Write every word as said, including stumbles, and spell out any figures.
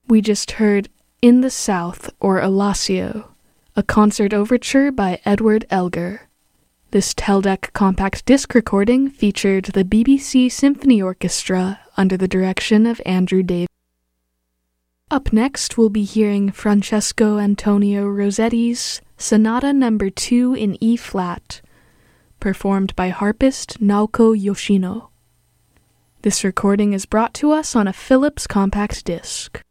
We just heard In the South, or Alassio, a concert overture by Edward Elgar. This Teldec compact disc recording featured the B B C Symphony Orchestra under the direction of Andrew Davis. Up next, we'll be hearing Francesco Antonio Rossetti's Sonata Number two in E-flat, performed by harpist Naoko Yoshino. This recording is brought to us on a Philips compact disc.